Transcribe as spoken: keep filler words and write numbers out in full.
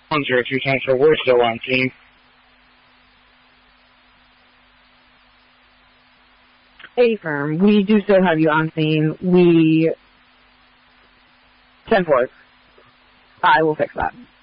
zero two transfer, we're still on scene. A-firm, we do still have you on scene. We... ten four. I will fix that.